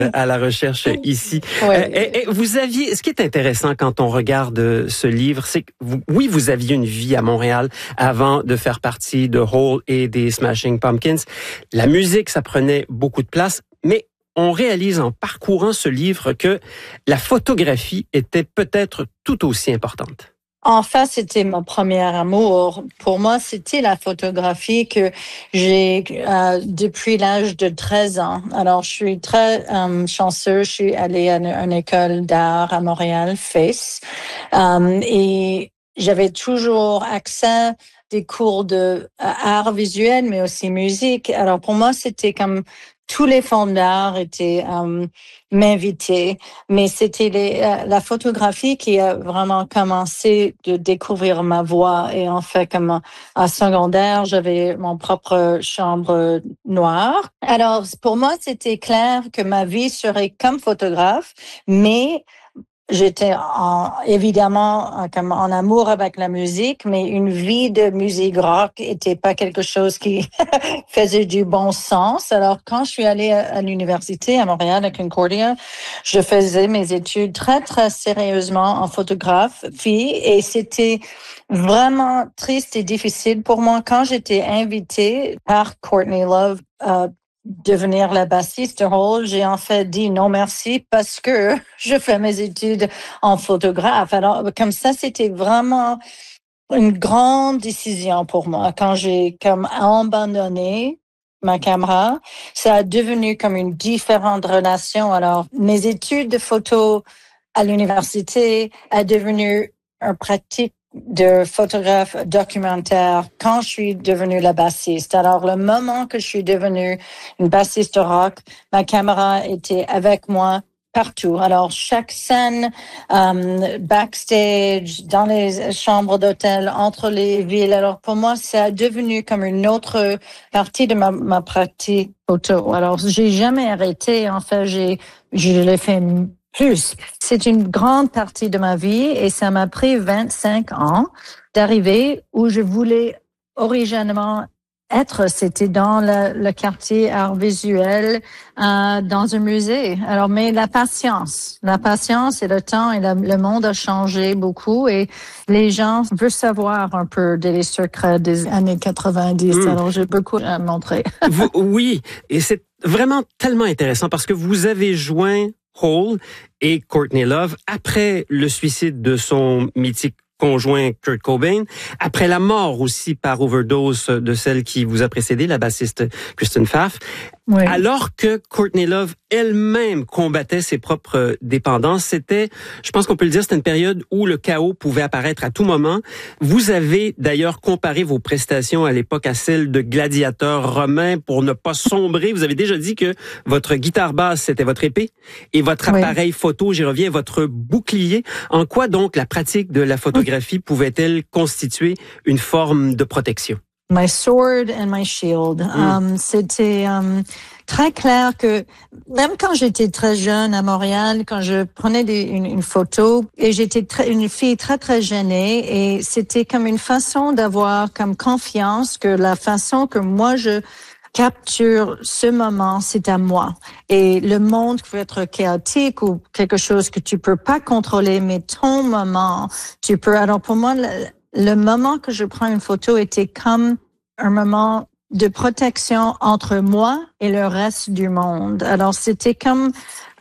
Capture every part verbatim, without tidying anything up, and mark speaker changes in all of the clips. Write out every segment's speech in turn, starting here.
Speaker 1: à la recherche ici.
Speaker 2: Ouais.
Speaker 1: Euh, et, et vous aviez, ce qui est intéressant quand on regarde ce livre, c'est que vous, oui, vous aviez une vie à Montréal avant de faire partie de Hole et des Smashing Pumpkins. La musique, ça prenait beaucoup de place, mais on réalise en parcourant ce livre que la photographie était peut-être tout aussi importante.
Speaker 2: En fait, c'était mon premier amour. Pour moi, c'était la photographie que j'ai euh, depuis l'âge de treize ans. Alors, je suis très euh, chanceuse. Je suis allée à une, une école d'art à Montréal, F A C E, euh, et j'avais toujours accès des cours de euh, art visuel, mais aussi musique. Alors, pour moi, c'était comme tous les fonds d'art étaient euh, m'inviter, mais c'était les, euh, la photographie qui a vraiment commencé de découvrir ma voix. Et en fait, comme en secondaire, j'avais mon propre chambre noire. Alors, pour moi, c'était clair que ma vie serait comme photographe, mais j'étais en, évidemment comme en amour avec la musique, mais une vie de musique rock était pas quelque chose qui faisait du bon sens. Alors, quand je suis allée à, à l'université à Montréal, à Concordia, je faisais mes études très, très sérieusement en photographie et c'était vraiment triste et difficile pour moi quand j'étais invitée par Courtney Love euh, devenir la bassiste de Hole. J'ai en fait dit non merci parce que je fais mes études en photographe. Alors, comme ça, c'était vraiment une grande décision pour moi. Quand j'ai comme abandonné ma caméra, ça a devenu comme une différente relation. Alors, mes études de photo à l'université a devenu une pratique de photographe documentaire quand je suis devenue la bassiste. Alors, le moment que je suis devenue une bassiste rock, ma caméra était avec moi partout. Alors, chaque scène, um, backstage, dans les chambres d'hôtel, entre les villes. Alors, pour moi, ça a devenu comme une autre partie de ma, ma pratique photo. Alors, j'ai jamais arrêté. En fait, j'ai, je l'ai fait plus. C'est une grande partie de ma vie et ça m'a pris vingt-cinq ans d'arriver où je voulais originalement être. C'était dans le, le quartier art visuel, euh, dans un musée. Alors, mais la patience, la patience et le temps et la, le monde a changé beaucoup et les gens veulent savoir un peu des secrets des années quatre-vingt-dix. Mmh. Alors, j'ai beaucoup à montrer.
Speaker 1: Vous, oui, et c'est vraiment tellement intéressant parce que vous avez joint Hole et Courtney Love après le suicide de son mythique conjoint Kurt Cobain, après la mort aussi par overdose de celle qui vous a précédé, la bassiste Kristen Pfaff, oui. Alors que Courtney Love elle-même combattait ses propres dépendances. C'était, je pense qu'on peut le dire, c'était une période où le chaos pouvait apparaître à tout moment. Vous avez d'ailleurs comparé vos prestations à l'époque à celles de gladiateurs romains pour ne pas sombrer. Vous avez déjà dit que votre guitare basse, c'était votre épée et votre appareil oui. photo, j'y reviens, votre bouclier. En quoi donc la pratique de la photographie pouvait-elle constituer une forme de protection?
Speaker 2: My sword and my shield. Mm. Um, c'était um, très clair que même quand j'étais très jeune à Montréal, quand je prenais des, une, une photo, et j'étais très, une fille très très gênée, et c'était comme une façon d'avoir comme confiance que la façon que moi je capture ce moment, c'est à moi. Et le monde peut être chaotique ou quelque chose que tu peux pas contrôler, mais ton moment, tu peux. Alors pour moi, le, le moment que je prends une photo était comme un moment de protection entre moi et le reste du monde. Alors, c'était comme,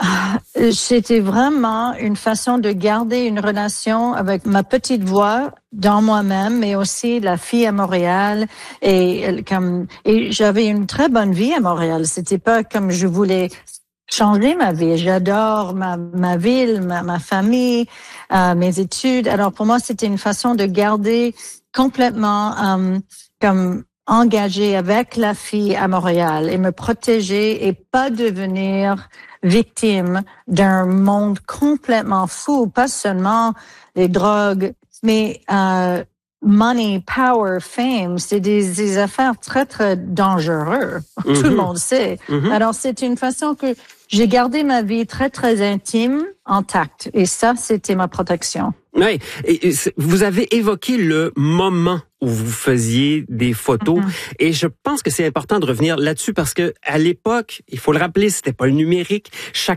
Speaker 2: euh, c'était vraiment une façon de garder une relation avec ma petite voix dans moi-même, mais aussi la fille à Montréal. Et, comme, et j'avais une très bonne vie à Montréal. C'était pas comme je voulais changer ma vie. J'adore ma, ma ville, ma, ma famille, euh, mes études. Alors, pour moi, c'était une façon de garder complètement euh, comme engagée avec la fille à Montréal et me protéger et pas devenir victime d'un monde complètement fou, pas seulement les drogues, mais euh, money, power, fame, c'est des, des affaires très, très dangereuses. Mm-hmm. Tout le monde sait. Mm-hmm. Alors, c'est une façon que j'ai gardé ma vie très, très intime, intacte. Et ça, c'était ma protection.
Speaker 1: Oui, et vous avez évoqué le moment où vous faisiez des photos, mm-hmm. et je pense que c'est important de revenir là-dessus parce que à l'époque, il faut le rappeler, c'était pas le numérique. Chaque